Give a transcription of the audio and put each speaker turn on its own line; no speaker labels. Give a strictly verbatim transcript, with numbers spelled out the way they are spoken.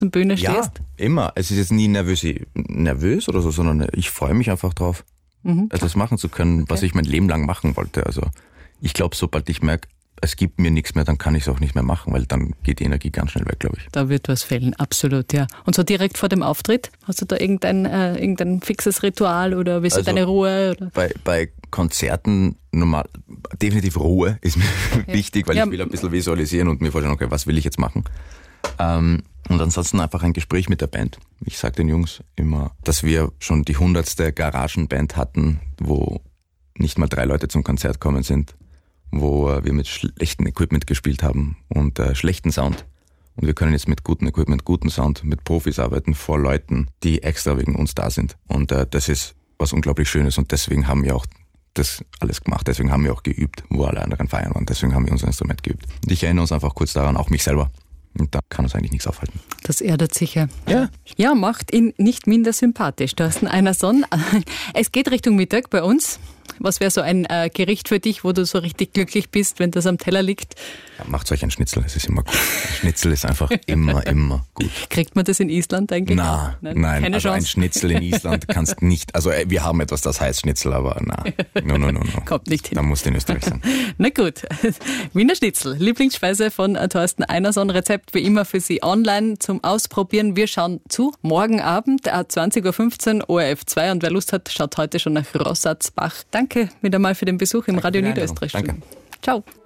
der Bühne
Ja,
stehst?
immer. Es ist jetzt nie nervös, nervös oder so, sondern ich freue mich einfach drauf,
Mhm.
etwas machen zu können,
Okay.
was ich mein Leben lang machen wollte. Also ich glaube, sobald ich merke, es gibt mir nichts mehr, dann kann ich es auch nicht mehr machen, weil dann geht die Energie ganz schnell weg, glaube ich.
Da wird was fehlen, absolut, ja. Und so direkt vor dem Auftritt, hast du da irgendein, äh, irgendein fixes Ritual oder willst du
Also
deine Ruhe? Oder?
Bei, bei Konzerten normal, definitiv Ruhe ist mir
Okay.
wichtig, weil
Ja.
ich will ein bisschen visualisieren und mir vorstellen, okay, was will ich jetzt machen? Ähm, und ansonsten einfach ein Gespräch mit der Band. Ich sage den Jungs immer, dass wir schon die hundertste Garagenband hatten, wo nicht mal drei Leute zum Konzert kommen sind, wo äh, wir mit schlechtem Equipment gespielt haben und äh, schlechten Sound. Und wir können jetzt mit gutem Equipment, gutem Sound, mit Profis arbeiten, vor Leuten, die extra wegen uns da sind. Und äh, das ist was unglaublich Schönes und deswegen haben wir auch das alles gemacht. Deswegen haben wir auch geübt, wo alle anderen feiern waren. Deswegen haben wir unser Instrument geübt. Und ich erinnere uns einfach kurz daran, auch mich selber. Und da kann uns eigentlich nichts aufhalten.
Das erdet sicher.
Ja.
Ja, macht ihn nicht minder sympathisch. Thorsten Einerson. Es geht Richtung Mittag bei uns. Was wäre so ein äh, Gericht für dich, wo du so richtig glücklich bist, wenn das am Teller liegt?
Ja, macht euch ein Schnitzel, es ist immer gut. Ein Schnitzel ist einfach immer, immer gut.
Kriegt man das in Island eigentlich?
Na,
Nein,
nein,
keine
also ein
Chance.
Schnitzel in Island kannst nicht, also äh, wir haben etwas, das heißt Schnitzel, aber na, no, no, no, no.
Kommt nicht hin.
Da musst du in Österreich sein.
Na gut, Wiener Schnitzel, Lieblingsspeise von äh, Thorsten Einerson, Rezept wie immer für Sie online zum Ausprobieren. Wir schauen zu, morgen Abend, äh, zwanzig Uhr fünfzehn, O R F zwei und wer Lust hat, schaut heute schon nach Rossatzbach. Danke wieder mal für den Besuch im
Danke
Radio
für die
Niederösterreich.
Einladung. Danke.
Ciao.